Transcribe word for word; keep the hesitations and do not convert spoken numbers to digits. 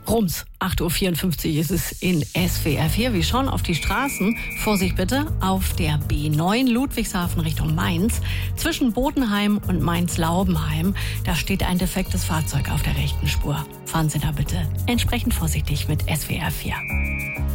Rums, acht Uhr vierundfünfzig ist es in S W R vier. Wir schauen auf die Straßen. Vorsicht bitte, auf der B neun Ludwigshafen Richtung Mainz. Zwischen Bodenheim und Mainz-Laubenheim, da steht ein defektes Fahrzeug auf der rechten Spur. Fahren Sie da bitte entsprechend vorsichtig mit S W R vier.